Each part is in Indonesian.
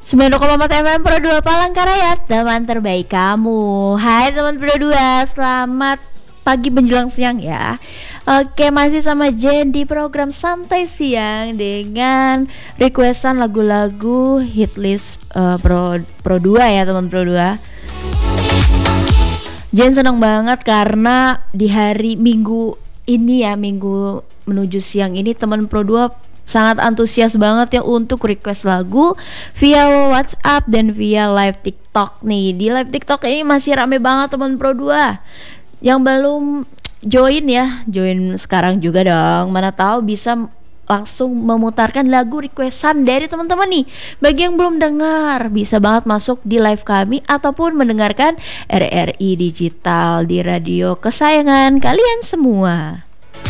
92,4 FM Pro 2 Palangkaraya, teman terbaik kamu. Hai teman Pro 2, selamat pagi menjelang siang ya. Oke, masih sama Jen di program Santai Siang dengan requestan lagu-lagu hitlist Pro 2 ya teman Pro 2. Jen seneng banget karena di hari Minggu ini ya, Minggu menuju siang ini teman Pro 2 sangat antusias banget ya untuk request lagu via WhatsApp dan via live TikTok nih. Di live TikTok ini masih rame banget teman Pro 2. Yang belum join ya, join sekarang juga dong. Mana tahu bisa langsung memutarkan lagu requestan dari teman-teman nih. Bagi yang belum dengar, bisa banget masuk di live kami ataupun mendengarkan RRI Digital di radio kesayangan kalian semua.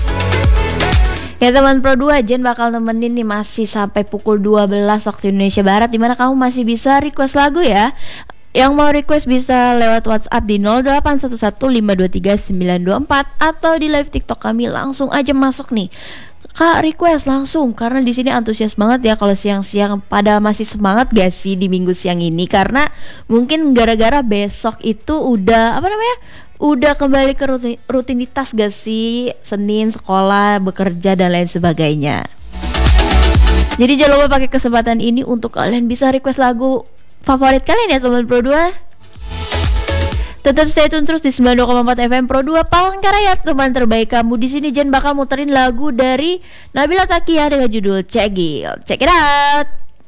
Ya teman Pro 2, Jen bakal nemenin nih masih sampai pukul 12 waktu Indonesia Barat, dimana kamu masih bisa request lagu ya. Yang mau request bisa lewat WhatsApp di 0811523924 atau di live TikTok kami, langsung aja masuk nih. Kak, request langsung karena di sini antusias banget ya kalau siang-siang. Pada masih semangat gak sih di minggu siang ini? Karena mungkin gara-gara besok itu udah udah kembali ke rutinitas gak sih? Senin sekolah, bekerja dan lain sebagainya. Jadi jangan lupa pakai kesempatan ini untuk kalian bisa request lagu favorit kalian ya teman Pro 2. Tetap stay tune terus di 92,4 FM Pro 2 Palangkaraya, teman terbaik kamu. Di sini Jen bakal muterin lagu dari Nabila Takia dengan judul Cegil. Check it out.